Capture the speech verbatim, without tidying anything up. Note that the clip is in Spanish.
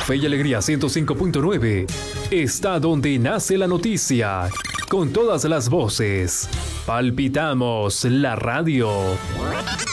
Fe y Alegría ciento cinco punto nueve está donde nace la noticia, con todas las voces. Palpitamos la radio.